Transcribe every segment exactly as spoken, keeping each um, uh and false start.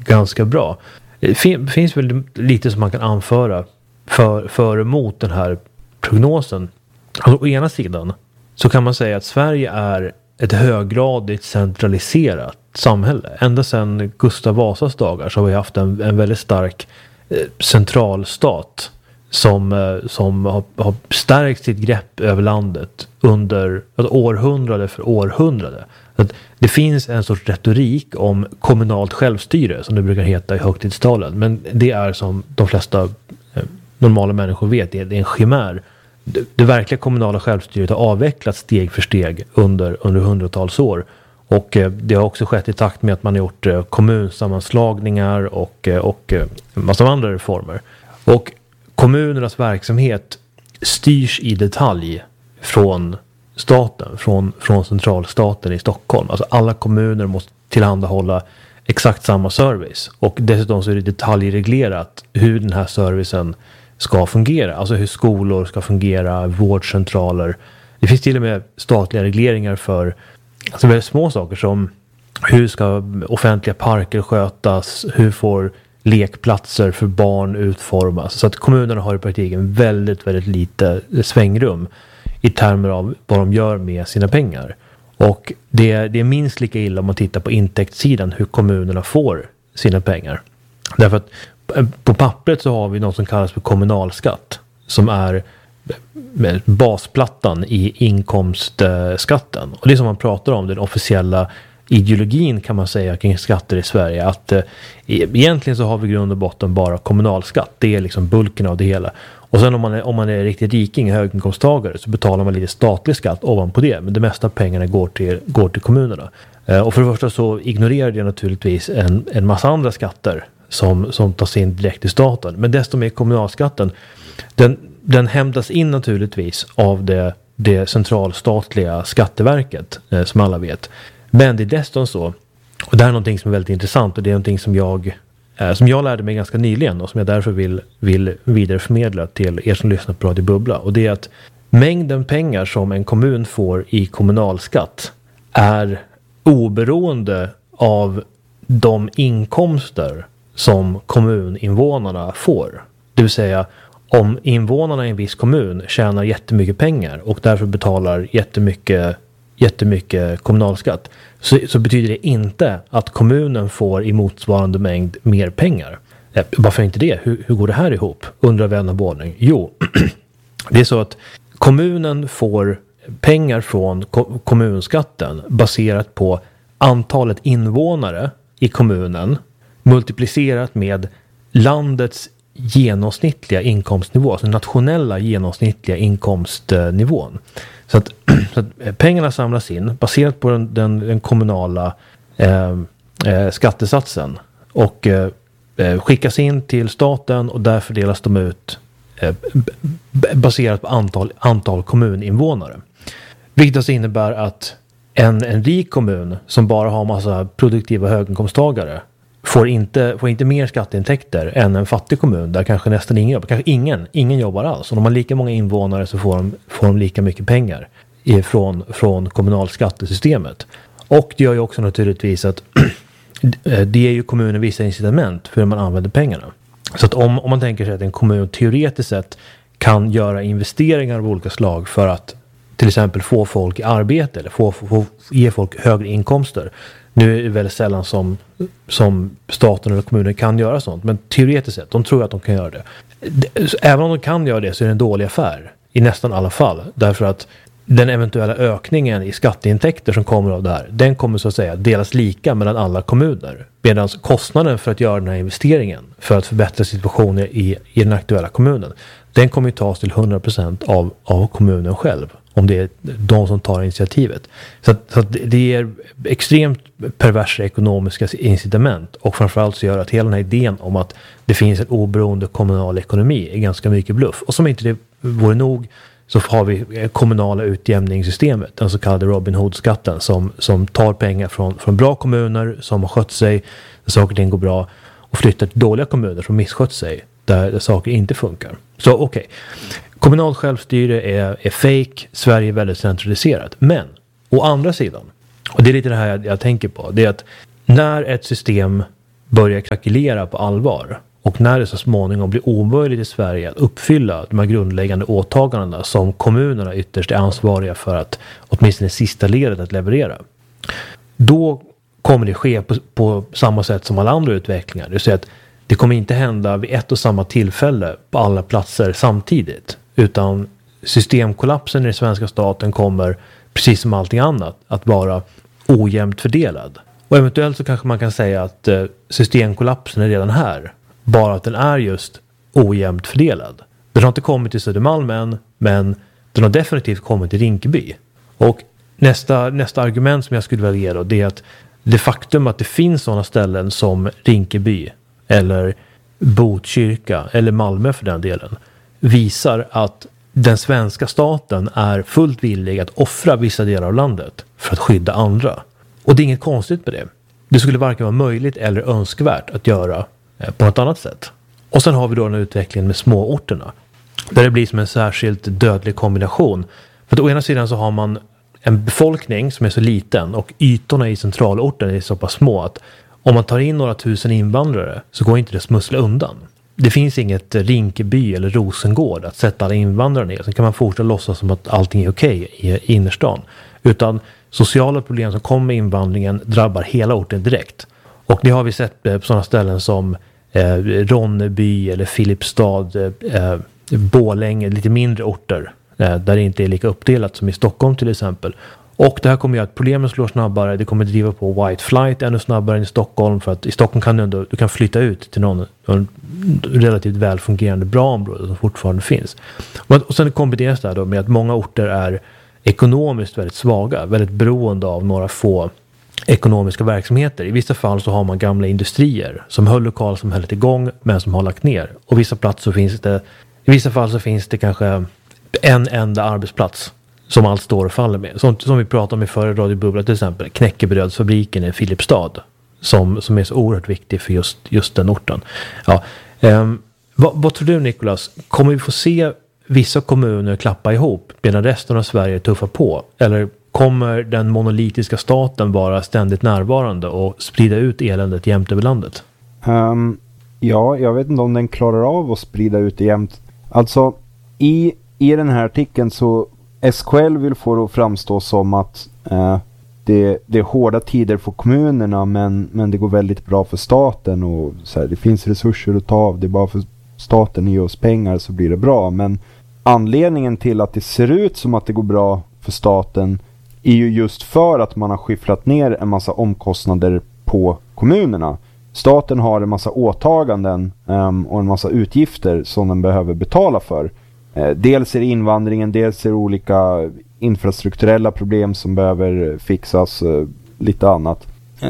ganska bra. Det finns väl lite som man kan anföra för, för emot den här prognosen. Alltså, å ena sidan så kan man säga att Sverige är ett höggradigt centraliserat samhälle. Ända sedan Gustav Vasas dagar så har vi haft en, en väldigt stark eh, centralstat som, eh, som har, har stärkt sitt grepp över landet under ett århundrade för århundrade. Att det finns en sorts retorik om kommunalt självstyre som det brukar heta i högtidstalen. Men det är som de flesta eh, normala människor vet, det är, det är en chimär. Det, det verkliga kommunala självstyret har avvecklats steg för steg under, under hundratals år. Och eh, det har också skett i takt med att man har gjort eh, kommunsammanslagningar och, eh, och eh, en massa andra reformer. Och kommunernas verksamhet styrs i detalj från staten, från, från centralstaten i Stockholm. Alltså alla kommuner måste tillhandahålla exakt samma service. Och dessutom så är det detaljreglerat hur den här servicen ska fungera. Alltså hur skolor ska fungera, vårdcentraler. Det finns till och med statliga regleringar för alltså väldigt små saker som hur ska offentliga parker skötas, hur får lekplatser för barn utformas. Så att kommunerna har i praktiken väldigt, väldigt lite svängrum i termer av vad de gör med sina pengar. Och det, det är minst lika illa om man tittar på intäktssidan hur kommunerna får sina pengar. Därför att på pappret så har vi något som kallas för kommunalskatt som är basplattan i inkomstskatten. Och det är som man pratar om, den officiella ideologin kan man säga kring skatter i Sverige. Att eh, egentligen så har vi grund och botten bara kommunalskatt. Det är liksom bulken av det hela. Och sen om man är, om man är riktigt riking, höginkomsttagare, så betalar man lite statlig skatt ovanpå det. Men det mesta av pengarna går till, går till kommunerna. Eh, och för det första så ignorerar det naturligtvis en, en massa andra skatter som, som tas in direkt i staten. Men desto mer kommunalskatten, den, den hämtas in naturligtvis av det, det centralstatliga skatteverket, eh, som alla vet. Men det är dessutom så, och det här är någonting som är väldigt intressant och det är någonting som jag, eh, som jag lärde mig ganska nyligen och som jag därför vill, vill vidareförmedla till er som lyssnar på Radio Bubbla. Och det är att mängden pengar som en kommun får i kommunalskatt är oberoende av de inkomster som kommuninvånarna får. Det vill säga, om invånarna i en viss kommun tjänar jättemycket pengar och därför betalar jättemycket jättemycket kommunalskatt, så, så betyder det inte att kommunen får i motsvarande mängd mer pengar. Eh, varför inte det? Hur, hur går det här ihop? Undrar vän av ordning. Jo, det är så att kommunen får pengar från ko- kommunskatten baserat på antalet invånare i kommunen multiplicerat med landets genomsnittliga inkomstnivå, alltså nationella genomsnittliga inkomstnivån. Så att, så att pengarna samlas in baserat på den, den, den kommunala eh, eh, skattesatsen och eh, skickas in till staten och där fördelas de ut eh, b- baserat på antal, antal kommuninvånare. Vilket alltså innebär att en, en rik kommun som bara har massa produktiva höginkomsttagare får inte, får inte mer skatteintäkter än en fattig kommun där kanske nästan ingen jobbar. Kanske ingen, ingen jobbar alls. Och om de har lika många invånare så får de, får de lika mycket pengar ifrån, från kommunalskattesystemet. Och det gör ju också naturligtvis att det ger ju kommunen vissa incitament för hur man använder pengarna. Så att om, om man tänker sig att en kommun teoretiskt sett kan göra investeringar av olika slag för att till exempel få folk i arbete eller få, få, få, ge folk högre inkomster. Nu är det väldigt sällan som, som staten eller kommunen kan göra sånt. Men teoretiskt sett, de tror att de kan göra det. Även om de kan göra det så är det en dålig affär. I nästan alla fall. Därför att den eventuella ökningen i skatteintäkter som kommer av det här, den kommer så att säga delas lika mellan alla kommuner. Medan kostnaden för att göra den här investeringen, för att förbättra situationen i, i den aktuella kommunen, den kommer ju tas till hundra procent av, av kommunen själv. Om det är de som tar initiativet. Så, att, så att det ger extremt perversa ekonomiska incitament. Och framförallt så gör att hela den här idén om att det finns en oberoende kommunal ekonomi är ganska mycket bluff. Och som inte det vore nog så har vi kommunala utjämningssystemet. Den så kallade Robin Hood-skatten som, som tar pengar från, från bra kommuner som har skött sig, där saker och ting går bra. Och flyttar till dåliga kommuner som misskött sig, där, där saker inte funkar. Så okej. Okay. Kommunalt självstyre är, är fake. Sverige är väldigt centraliserat. Men, å andra sidan, och det är lite det här jag, jag tänker på, det är att när ett system börjar krackelera på allvar. Och när det så småningom blir omöjligt i Sverige att uppfylla de här grundläggande åtagandena som kommunerna ytterst är ansvariga för att åtminstone sista ledet att leverera. Då kommer det ske på, på samma sätt som alla andra utvecklingar. Det vill säga att det kommer inte hända vid ett och samma tillfälle på alla platser samtidigt. Utan systemkollapsen i den svenska staten kommer, precis som allting annat, att vara ojämnt fördelad. Och eventuellt så kanske man kan säga att systemkollapsen är redan här. Bara att den är just ojämnt fördelad. Den har inte kommit till Södermalm än, men den har definitivt kommit till Rinkeby. Och nästa, nästa argument som jag skulle vilja ge då, det är att det faktum att det finns sådana ställen som Rinkeby eller Botkyrka eller Malmö för den delen visar att den svenska staten är fullt villig att offra vissa delar av landet för att skydda andra. Och det är inget konstigt med det. Det skulle varken vara möjligt eller önskvärt att göra på något annat sätt. Och sen har vi då den utvecklingen med småorterna. Där det blir som en särskilt dödlig kombination. För att å ena sidan så har man en befolkning som är så liten och ytorna i centralorten är så pass små att om man tar in några tusen invandrare så går inte det smussla undan. Det finns inget Rinkeby eller Rosengård att sätta alla invandrare ner. Sen kan man fortsätta låtsas som att allting är okej i innerstan. Utan sociala problem som kommer med invandringen drabbar hela orten direkt. Och det har vi sett på sådana ställen som eh, Ronneby eller Filipstad, eh, Borlänge, lite mindre orter eh, där det inte är lika uppdelat som i Stockholm till exempel. Och det här kommer göra att problemen slår snabbare. Det kommer driva på white flight ännu snabbare än i Stockholm. För att i Stockholm kan du ändå du kan flytta ut till någon, någon relativt välfungerande bra område som fortfarande finns. Och sen kombineras det här då med att många orter är ekonomiskt väldigt svaga. Väldigt beroende av några få ekonomiska verksamheter. I vissa fall så har man gamla industrier som höll lokalsamhället igång men som har lagt ner. Och vissa platser finns det, i vissa fall så finns det kanske en enda arbetsplats som allt står och faller med. Som, som vi pratade om i förra radiobubblan till exempel. Knäckebrödsfabriken i Filipstad. Som, som är så oerhört viktig för just, just den orten. Ja, um, vad, vad tror du Nicolas? Kommer vi få se vissa kommuner klappa ihop medan resten av Sverige tuffar på? Eller kommer den monolitiska staten vara ständigt närvarande och sprida ut eländet jämt över landet? Um, ja, jag vet inte om den klarar av att sprida ut det jämt. Alltså, i, i den här artikeln så S K L vill få det att framstå som att eh, det, det är hårda tider för kommunerna men, men det går väldigt bra för staten och så här, det finns resurser att ta av. Det är bara för staten ger oss pengar så blir det bra. Men anledningen till att det ser ut som att det går bra för staten är ju just för att man har skifflat ner en massa omkostnader på kommunerna. Staten har en massa åtaganden um, och en massa utgifter som den behöver betala för. Eh, dels är det invandringen, dels är det olika infrastrukturella problem som behöver fixas, eh, lite annat. Eh,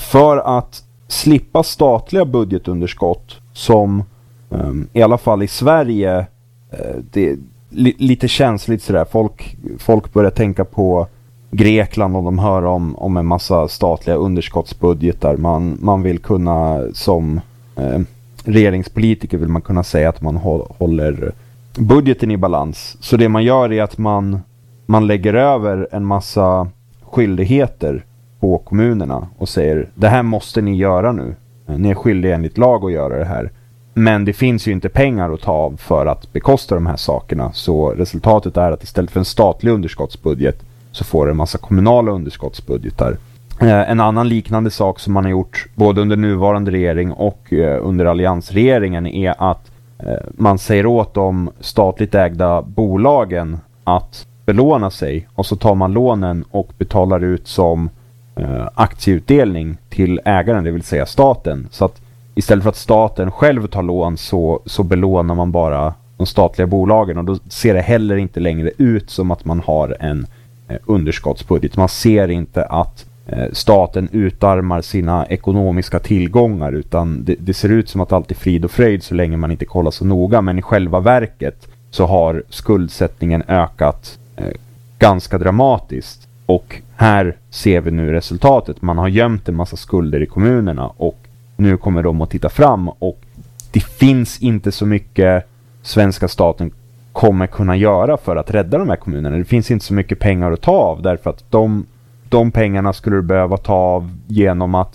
för att slippa statliga budgetunderskott som um, i alla fall i Sverige eh, det är li- lite känsligt sådär. Folk, folk börjar tänka på Grekland och de hör om, om en massa statliga underskottsbudgetar. Man, man vill kunna som eh, regeringspolitiker vill man kunna säga att man håller budgeten i balans. Så det man gör är att man, man lägger över en massa skyldigheter på kommunerna och säger det här måste ni göra nu. Ni är skyldiga enligt lag att göra det här. Men det finns ju inte pengar att ta av för att bekosta de här sakerna. Så resultatet är att istället för en statlig underskottsbudget så får en massa kommunala underskottsbudgetar. Eh, en annan liknande sak som man har gjort både under nuvarande regering och eh, under alliansregeringen är att eh, man säger åt de statligt ägda bolagen att belåna sig och så tar man lånen och betalar ut som eh, aktieutdelning till ägaren, det vill säga staten. Så att istället för att staten själv tar lån så, så belånar man bara de statliga bolagen och då ser det heller inte längre ut som att man har en underskottsbudget. Man ser inte att eh, staten utarmar sina ekonomiska tillgångar utan det, det ser ut som att allt är frid och fröjd så länge man inte kollar så noga, men i själva verket så har skuldsättningen ökat eh, ganska dramatiskt och här ser vi nu resultatet. Man har gömt en massa skulder i kommunerna och nu kommer de att titta fram och det finns inte så mycket svenska staten kommer kunna göra för att rädda de här kommunerna. Det finns inte så mycket pengar att ta av därför att de, de pengarna skulle du behöva ta av genom att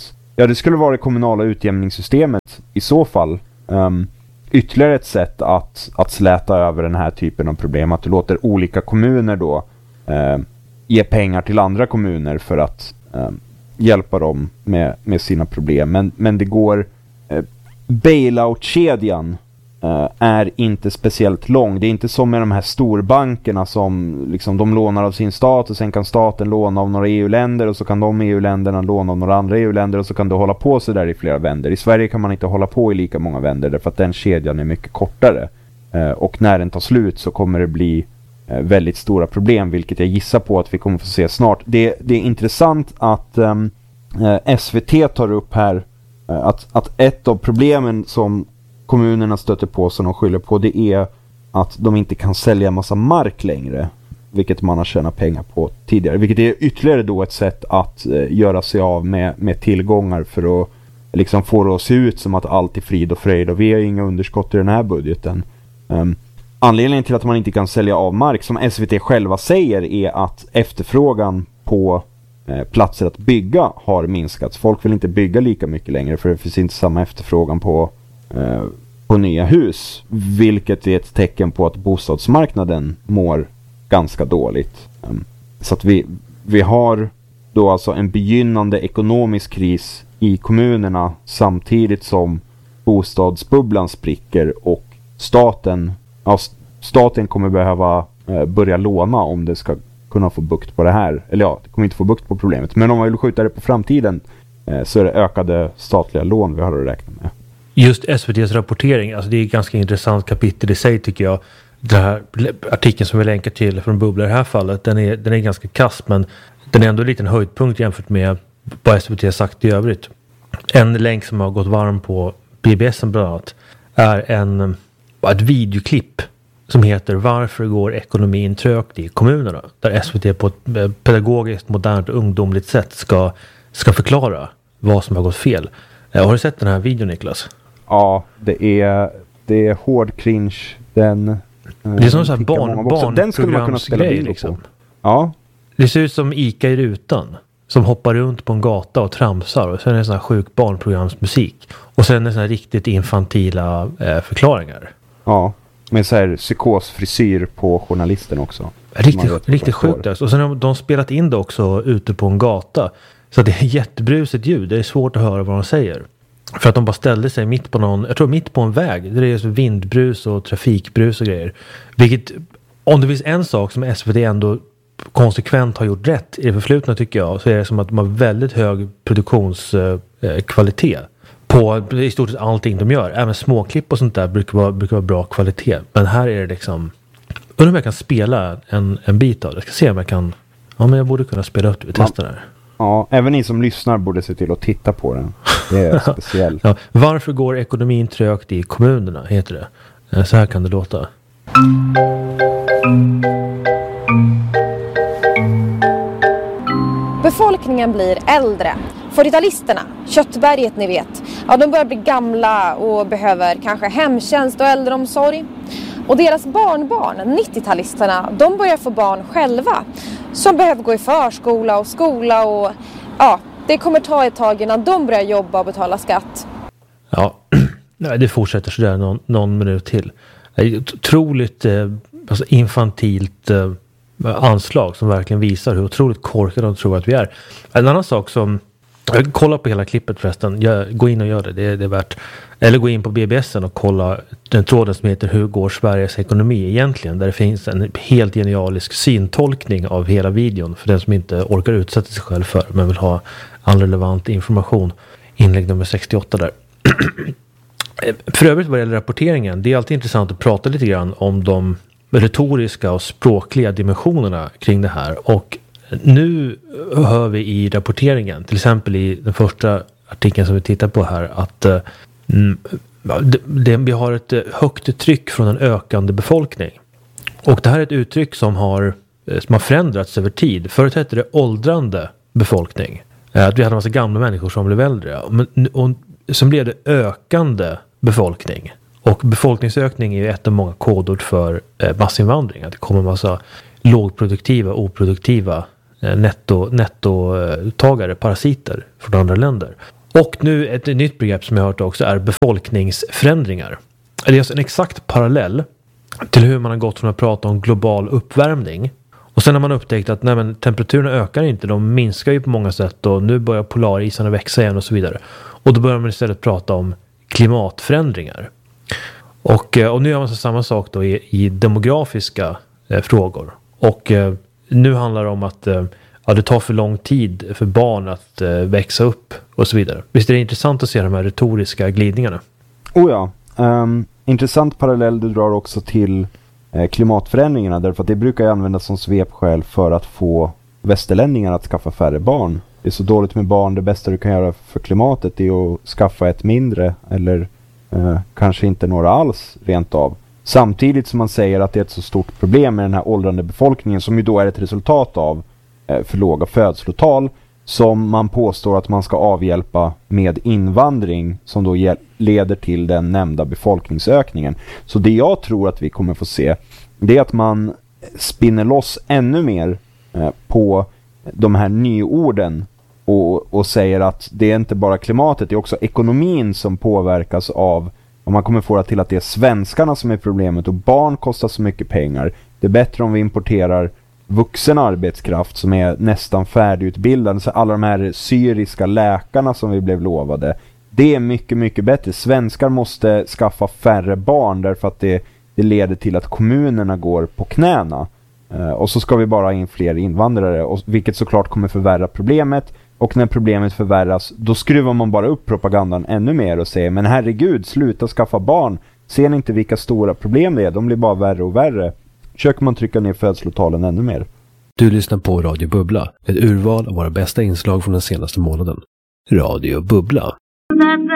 Ja, det skulle vara det kommunala utjämningssystemet i så fall. Um, ytterligare ett sätt att, att släta över den här typen av problem. Att du låter olika kommuner då uh, ge pengar till andra kommuner för att uh, hjälpa dem med, med sina problem. Men, men det går... Uh, bailout-kedjan uh, är inte speciellt lång. Det är inte som med de här storbankerna som liksom, de lånar av sin stat och sen kan staten låna av några E U-länder och så kan de E U-länderna låna av några andra E U-länder och så kan du hålla på så där i flera vänder. I Sverige kan man inte hålla på i lika många vänder därför att den kedjan är mycket kortare. Uh, och när den tar slut så kommer det bli uh, väldigt stora problem, vilket jag gissar på att vi kommer få se snart. Det, det är intressant att um, uh, S V T tar upp här Att, att ett av problemen som kommunerna stöter på som de skyller på, det är att de inte kan sälja massa mark längre, vilket man har tjänat pengar på tidigare, vilket är ytterligare då ett sätt att eh, göra sig av med, med tillgångar för att liksom få det att se ut som att allt är frid och fröjd och vi har inga underskott i den här budgeten. Um, anledningen till att man inte kan sälja av mark, som S V T själva säger, är att efterfrågan på platser att bygga har minskat. Folk vill inte bygga lika mycket längre för det finns inte samma efterfrågan på, eh, på nya hus, vilket är ett tecken på att bostadsmarknaden mår ganska dåligt. Um, så att vi, vi har då alltså en begynnande ekonomisk kris i kommunerna samtidigt som bostadsbubblan spricker och staten, ja, staten kommer behöva eh, börja låna om det ska kunna få bukt på det här. Eller ja, det kommer inte få bukt på problemet. Men om man vill skjuta det på framtiden eh, så är det ökade statliga lån vi har att räkna med. Just S V T:s rapportering, alltså det är ett ganska intressant kapitel i sig tycker jag. Den här artikeln som vi länkar till från Bubbla i det här fallet, den är, den är ganska kass, men den är ändå en liten höjdpunkt jämfört med vad S V T har sagt i övrigt. En länk som har gått varm på B B S bland annat är en, ett videoklipp som heter Varför går ekonomin trögt i kommunerna? Där S V T på ett pedagogiskt, modernt och ungdomligt sätt ska, ska förklara vad som har gått fel. Har du sett den här videon, Niklas? Ja, det är, det är hård cringe. Den, det är som så här barn, barn den skulle man kunna spela video liksom. på. Ja. Det ser ut som Ica i rutan som hoppar runt på en gata och tramsar och sen är det sån här sjuk barnprogramsmusik. Och sen är det såna här riktigt infantila eh, förklaringar. Ja. Med så här psykosfrisyr på journalisten också. Riktigt, riktigt sjukt. Och sen har de spelat in det också ute på en gata. Så det är jättebrusigt ljud. Det är svårt att höra vad de säger. För att de bara ställde sig mitt på någon, jag tror mitt på en väg. Det är så vindbrus och trafikbrus och grejer. Vilket, om det finns en sak som S V T ändå konsekvent har gjort rätt i det förflutna tycker jag, så är det som att de har väldigt hög produktionskvalitet. På i stort sett allting de gör. Även småklipp och sånt där brukar vara, brukar vara bra kvalitet. Men här är det liksom... Undrar om jag kan spela en, en bit av det. Jag ska se om jag kan... Ja, men jag borde kunna spela upp det. Vi testar det här. Ja, även ni som lyssnar borde se till att titta på den. Det är speciellt. Ja, varför går ekonomin trögt i kommunerna, heter det. Så här kan det låta. Befolkningen blir äldre. fyrtiotalisterna, köttberget ni vet, ja, de börjar bli gamla och behöver kanske hemtjänst och äldreomsorg. Och deras barnbarn, nittio-talisterna, de börjar få barn själva som behöver gå i förskola och skola och ja, det kommer ta ett tag innan de börjar jobba och betala skatt. Ja, det fortsätter sådär någon, någon minut till. Otroligt eh, alltså infantilt eh, anslag som verkligen visar hur otroligt korkade de tror att vi är. En annan sak som kolla på hela klippet förresten. Jag, gå in och gör det. Det är, det är värt. Eller gå in på B B S och kolla den tråden som heter Hur går Sveriges ekonomi egentligen? Där det finns en helt genialisk syntolkning av hela videon för den som inte orkar utsätta sig själv för men vill ha all relevant information. Inlägg nummer sextioåtta där. För övrigt vad gäller rapporteringen, det är alltid intressant att prata lite grann om de retoriska och språkliga dimensionerna kring det här. Och nu hör vi i rapporteringen, till exempel i den första artikeln som vi tittar på här, att mm, det, det, vi har ett högt tryck från en ökande befolkning. Och det här är ett uttryck som har, som har förändrats över tid. Förut hette det åldrande befolkning. Att vi hade en massa gamla människor som blev äldre. Men, och sen blev det ökande befolkning. Och befolkningsökning är ju ett av många kodord för eh, massinvandring. Att det kommer en massa lågproduktiva, oproduktiva eh, netto, nettotagare, parasiter från andra länder. Och nu ett nytt begrepp som jag har hört också är befolkningsförändringar. Det är alltså en exakt parallell till hur man har gått från att prata om global uppvärmning. Och sen har man upptäckt att nej, men temperaturen ökar inte, de minskar ju på många sätt och nu börjar polarisarna växa igen och så vidare. Och då börjar man istället prata om klimatförändringar. Och, och nu gör man så samma sak då i, i demografiska eh, frågor. Och eh, nu handlar det om att eh, ja, det tar för lång tid för barn att eh, växa upp och så vidare. Visst är det intressant att se de här retoriska glidningarna? Oh ja, um, intressant parallell du drar också till eh, klimatförändringarna, därför att det brukar ju användas som svepskäl för att få västerlänningar att skaffa färre barn. Det är så dåligt med barn, det bästa du kan göra för klimatet är att skaffa ett mindre eller eh, kanske inte några alls rent av. Samtidigt som man säger att det är ett så stort problem med den här åldrande befolkningen som ju då är ett resultat av eh, för låga födslotal som man påstår att man ska avhjälpa med invandring som då hjäl- leder till den nämnda befolkningsökningen. Så det jag tror att vi kommer få se, det är att man spinner loss ännu mer eh, på de här nyorden och, och säger att det är inte bara klimatet, det är också ekonomin som påverkas av, och man kommer få det till att det är svenskarna som är problemet och barn kostar så mycket pengar. Det är bättre om vi importerar vuxen arbetskraft som är nästan färdigutbildad. Så alla de här syriska läkarna som vi blev lovade, det är mycket, mycket bättre. Svenskar måste skaffa färre barn därför att det, det leder till att kommunerna går på knäna. Uh, och så ska vi bara ha in fler invandrare, och, vilket såklart kommer förvärra problemet. Och när problemet förvärras, då skruvar man bara upp propagandan ännu mer och säger, men herregud, sluta skaffa barn. Ser ni inte vilka stora problem det är? De blir bara värre och värre. Försöker man trycka ner födslotalen ännu mer. Du lyssnar på Radio Bubbla, ett urval av våra bästa inslag från den senaste månaden. Radio Bubbla.